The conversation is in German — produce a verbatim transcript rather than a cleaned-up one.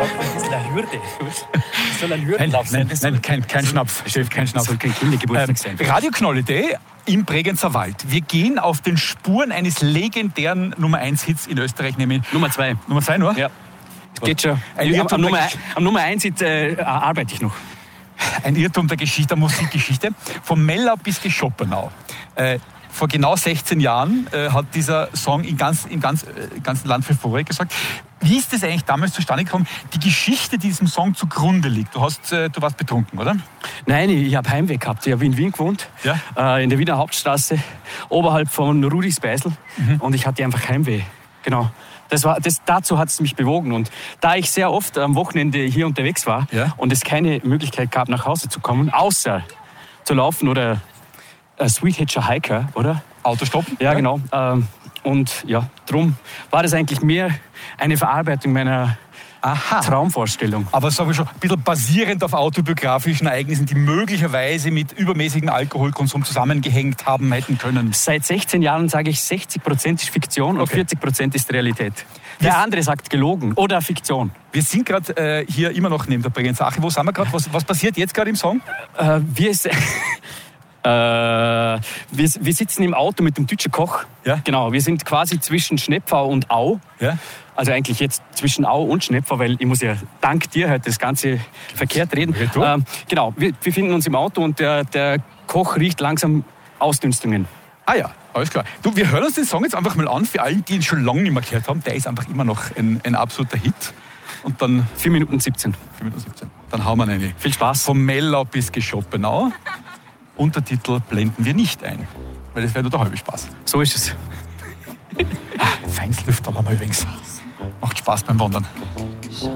braucht ein bisschen eine Hürde. Das soll ein Hürdenlauf sein. Nein, nein, kein, kein Schnaps, Chef, kein Schnaps. Das soll kein Kindergeburtstag sein. Ähm, Radio Knolle Day im Bregenzer Wald. Wir gehen auf den Spuren eines legendären Nummer eins Hits in Österreich, nämlich Nummer zwei. Nummer zwei nur? Ja. Das geht schon. Ein Am, am, Nummer, der, am Nummer eins Hit äh, arbeite ich noch. Ein Irrtum der Geschichte, der Musikgeschichte. Von Mellau bis die Schopenau. Äh, vor genau sechzehn Jahren äh, hat dieser Song in ganz, im ganz, äh, ganzen Land für Furore gesorgt. Wie ist das eigentlich damals zustande gekommen? Die Geschichte, die diesem Song zugrunde liegt. Du, hast, äh, du warst betrunken, oder? Nein, ich, ich habe Heimweh gehabt. Ich habe in Wien gewohnt, ja? äh, in der Wiener Hauptstraße, oberhalb von Rudis Beisel. Mhm. Und ich hatte einfach Heimweh. Genau. Das war, das, dazu hat es mich bewogen. Und da ich sehr oft am Wochenende hier unterwegs war ja? und es keine Möglichkeit gab, nach Hause zu kommen, außer zu laufen oder äh, Sweet Hitcher Hiker, oder? Auto stoppen? Ja, ja. genau. Ähm, und ja, drum war das eigentlich mehr eine Verarbeitung meiner Aha. Traumvorstellung. Aber sag ich schon, ein bisschen basierend auf autobiografischen Ereignissen, die möglicherweise mit übermäßigem Alkoholkonsum zusammengehängt haben hätten können. Seit sechzehn Jahren sage ich, sechzig Prozent ist Fiktion und okay. vierzig Prozent ist Realität. Der wir andere sagt gelogen oder Fiktion. Wir sind gerade äh, hier immer noch neben der Bregenzer Ache. Wo sind wir gerade? Was, was passiert jetzt gerade im Song? Äh, wir, ist, äh, wir, wir sitzen im Auto mit dem Tütsche Koch. Ja? Genau, wir sind quasi zwischen Schnepfau und Au. Ja? Also eigentlich jetzt zwischen Au und Schnepfer, weil ich muss ja dank dir heute das Ganze verkehrt reden. Ja, ähm, genau, wir befinden uns im Auto und der, der Koch riecht langsam Ausdünstungen. Ah ja, alles klar. Du, wir hören uns den Song jetzt einfach mal an, für alle, die ihn schon lange nicht mehr gehört haben. Der ist einfach immer noch ein, ein absoluter Hit. Und dann... vier Minuten siebzehn. vier Minuten siebzehn. Dann hauen wir eine. Viel Spaß. Von Mellau bis Schopenau. Untertitel blenden wir nicht ein, weil das wäre nur der halbe Spaß. So ist es. Ah, Feinslüfter haben wir übrigens. Macht Spaß beim Wandern.